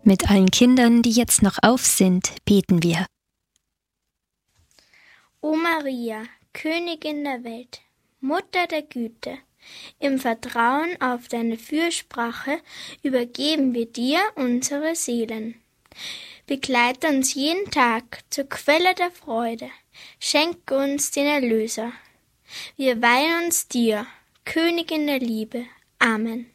Mit allen Kindern, die jetzt noch auf sind, beten wir. O Maria, Königin der Welt, Mutter der Güte, im Vertrauen auf deine Fürsprache übergeben wir dir unsere Seelen. Begleite uns jeden Tag zur Quelle der Freude, schenke uns den Erlöser. Wir weihen uns dir, Königin der Liebe. Amen.